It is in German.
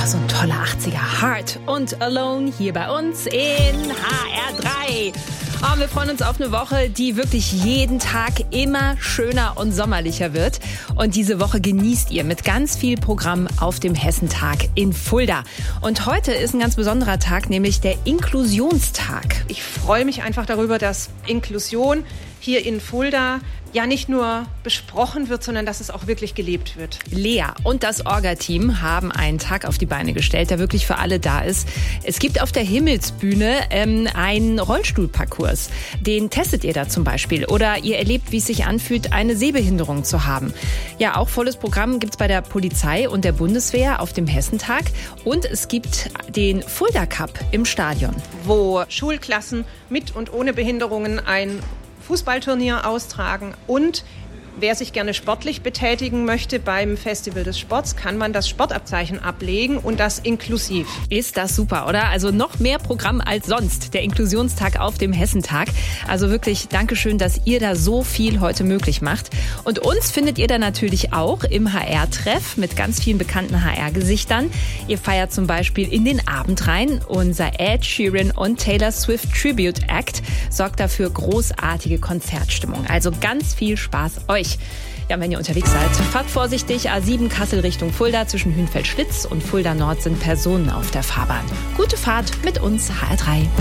So ein toller 80er. Heart und Alone hier bei uns in HR3. Und wir freuen uns auf eine Woche, die wirklich jeden Tag immer schöner und sommerlicher wird. Und diese Woche genießt ihr mit ganz viel Programm auf dem Hessentag in Fulda. Und heute ist ein ganz besonderer Tag, nämlich der Inklusionstag. Ich freue mich einfach darüber, dass Inklusion hier in Fulda ja nicht nur besprochen wird, sondern dass es auch wirklich gelebt wird. Lea und das Orga-Team haben einen Tag auf die Beine gestellt, der wirklich für alle da ist. Es gibt auf der Himmelsbühne einen Rollstuhlparcours. Den testet ihr da zum Beispiel. Oder ihr erlebt, wie es sich anfühlt, eine Sehbehinderung zu haben. Ja, auch volles Programm gibt's bei der Polizei und der Bundeswehr auf dem Hessentag. Und es gibt den Fulda Cup im Stadion, wo Schulklassen mit und ohne Behinderungen ein Fußballturnier austragen und wer sich gerne sportlich betätigen möchte beim Festival des Sports, kann man das Sportabzeichen ablegen und das inklusiv. Ist das super, oder? Also noch mehr Programm als sonst, der Inklusionstag auf dem Hessentag. Also wirklich Dankeschön, dass ihr da so viel heute möglich macht. Und uns findet ihr da natürlich auch im HR-Treff mit ganz vielen bekannten HR-Gesichtern. Ihr feiert zum Beispiel in den Abend rein. Unser Ed Sheeran und Taylor Swift Tribute Act sorgt dafür großartige Konzertstimmung. Also ganz viel Spaß euch. Ja, wenn ihr unterwegs seid, fahrt vorsichtig. A7 Kassel Richtung Fulda. Zwischen Hünfeld-Schlitz und Fulda Nord sind Personen auf der Fahrbahn. Gute Fahrt mit uns HR3.